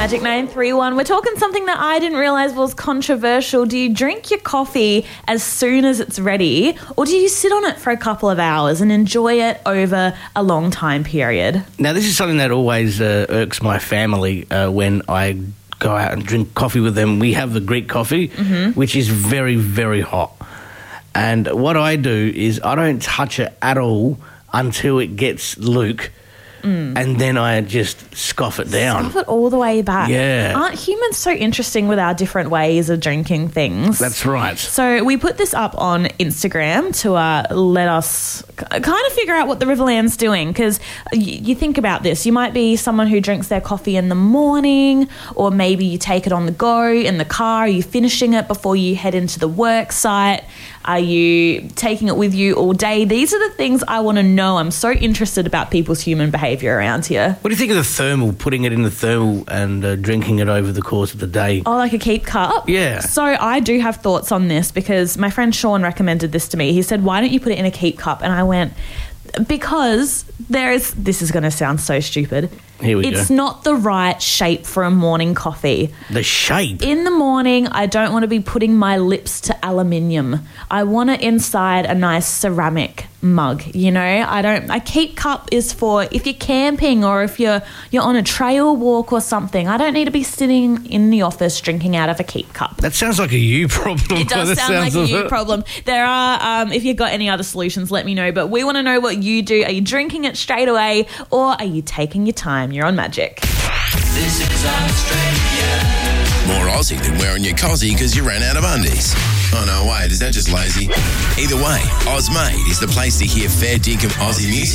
Magic 931. We're talking something that I didn't realise was controversial. Do you drink your coffee as soon as it's ready, or do you sit on it for a couple of hours and enjoy it over a long time period? Now, this is something that always irks my family when I go out and drink coffee with them. We have the Greek coffee, which is very, very hot. And what I do is I don't touch it at all until it gets luke. And then I just scoff it down. Scoff it all the way back. Yeah. Aren't humans so interesting with our different ways of drinking things? That's right. So we put this up on Instagram to let us kind of figure out what the Riverland's doing, because you think about this. You might be someone who drinks their coffee in the morning, or maybe you take it on the go in the car. Are you finishing it before you head into the work site? Are you taking it with you all day? These are the things I want to know. I'm so interested about people's human behaviour around here. What do you think of the thermal, putting it in the thermal and drinking it over the course of the day? Oh, like a keep cup? Yeah. So I do have thoughts on this, because my friend Sean recommended this to me. He said, why don't you put it in a keep cup? And I went, because this is going to sound so stupid. Here we go. It's not the right shape for a morning coffee. The shape? In the morning, I don't want to be putting my lips to aluminium. I want it inside a nice ceramic mug, you know? A keep cup is for if you're camping or if you're on a trail walk or something. I don't need to be sitting in the office drinking out of a keep cup. That sounds like a you problem. It does sound like a you problem. There are, if you've got any other solutions, let me know. But we want to know what you do. Are you drinking it straight away, or are you taking your time? You're on Magic. This is Australia. More Aussie than wearing your cozzy because you ran out of undies. Oh, no, wait, is that just lazy? Either way, Ozmade is the place to hear fair dinkum Aussie music.